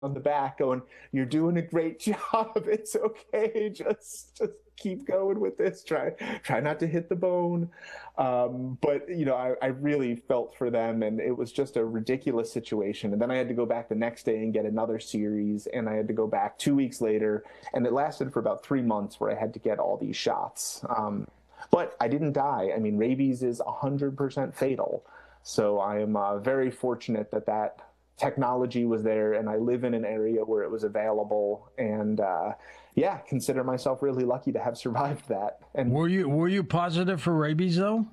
on the back going, "You're doing a great job. It's okay. Just keep going with this. Try not to hit the bone." But I really felt for them, and it was just a ridiculous situation. And then I had to go back the next day and get another series, and I had to go back 2 weeks later, and it lasted for about 3 months where I had to get all these shots. But I didn't die. I mean, rabies is 100% fatal. So I am very fortunate that technology was there, and I live in an area where it was available. And yeah, consider myself really lucky to have survived that. And were you positive for rabies though?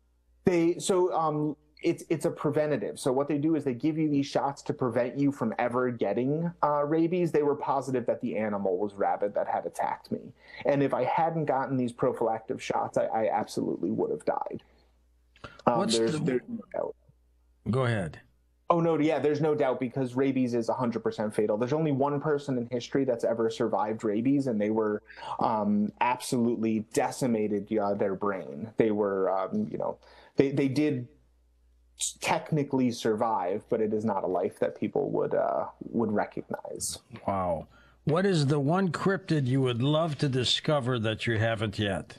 It's a preventative. So what they do is they give you these shots to prevent you from ever getting rabies. They were positive that the animal was rabid that had attacked me. And if I hadn't gotten these prophylactic shots, I absolutely would have died. There's no doubt. Go ahead. Oh, no, yeah, there's no doubt, because rabies is 100% fatal. There's only one person in history that's ever survived rabies, and they were absolutely decimated their brain. They were, they did technically survive, but it is not a life that people would recognize. Wow. What is the one cryptid you would love to discover that you haven't yet?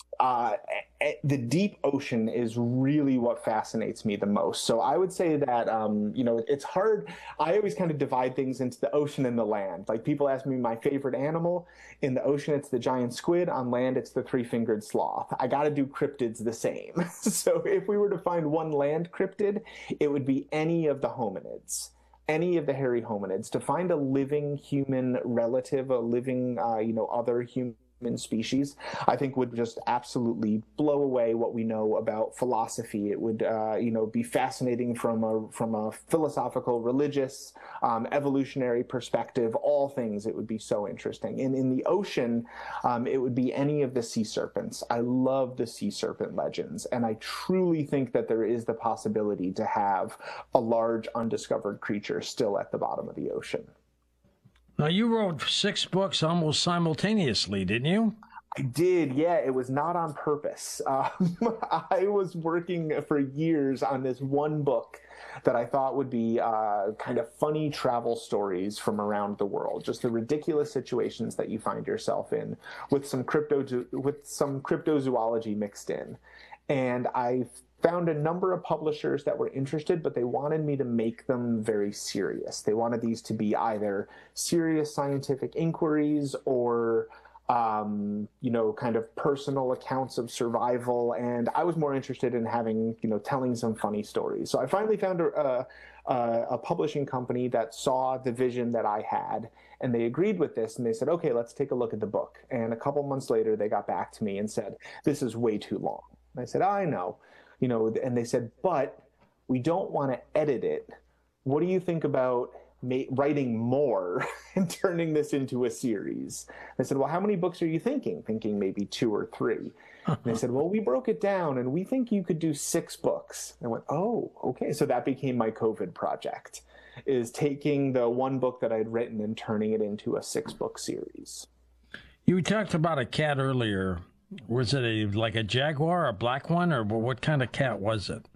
The deep ocean is really what fascinates me the most. So I would say that, it's hard. I always kind of divide things into the ocean and the land. Like, people ask me my favorite animal. In the ocean, it's the giant squid. On land, it's the three-fingered sloth. I got to do cryptids the same. So if we were to find one land cryptid, it would be any of the hominids. Any of the hairy hominids. To find a living human relative, a living, other human species, I think would just absolutely blow away what we know about philosophy. It would, be fascinating from a philosophical, religious, evolutionary perspective. All things, it would be so interesting. And in the ocean, it would be any of the sea serpents. I love the sea serpent legends, and I truly think that there is the possibility to have a large undiscovered creature still at the bottom of the ocean. Now, you wrote 6 books almost simultaneously, didn't you? I did, yeah. It was not on purpose. I was working for years on this one book that I thought would be kind of funny travel stories from around the world, just the ridiculous situations that you find yourself in, with some cryptozoology mixed in. And I found a number of publishers that were interested, but they wanted me to make them very serious. They wanted these to be either serious scientific inquiries or, kind of personal accounts of survival. And I was more interested in having, telling some funny stories. So I finally found a publishing company that saw the vision that I had, and they agreed with this, and they said, okay, let's take a look at the book. And a couple months later, they got back to me and said, this is way too long. And I said, I know. And they said, but we don't want to edit it. What do you think about writing more and turning this into a series? I said, well, how many books are you thinking? Thinking maybe 2 or 3. And they said, well, we broke it down, and we think you could do 6 books. And I went, oh, okay. So that became my COVID project, is taking the one book that I'd written and turning it into a 6-book series. You talked about a cat earlier. Was it like a jaguar, a black one, or what kind of cat was it?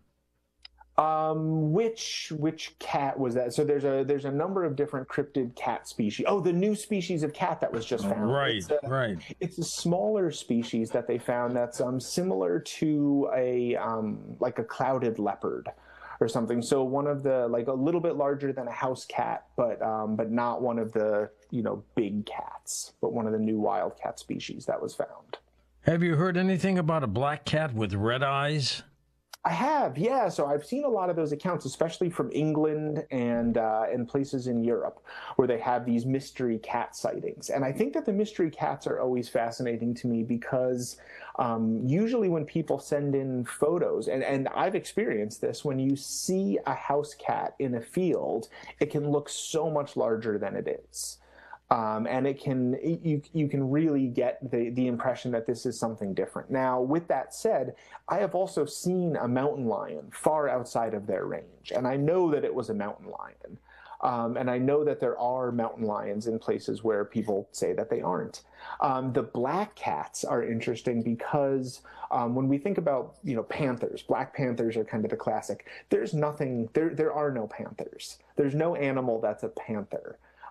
Which cat was that? So there's a number of different cryptid cat species. Oh, the new species of cat that was just found. Right, right. It's a smaller species that they found that's similar to like a clouded leopard or something. So one of the, like, a little bit larger than a house cat, but not one of the big cats, but one of the new wild cat species that was found. Have you heard anything about a black cat with red eyes? I have, yeah. So I've seen a lot of those accounts, especially from England and places in Europe, where they have these mystery cat sightings. And I think that the mystery cats are always fascinating to me, because usually when people send in photos, and I've experienced this, when you see a house cat in a field, it can look so much larger than it is. And you can really get the impression that this is something different. Now, with that said, I have also seen a mountain lion far outside of their range, and I know that it was a mountain lion. And I know that there are mountain lions in places where people say that they aren't. The black cats are interesting because when we think about, panthers, black panthers are kind of the classic. There are no panthers. There's no animal that's a panther.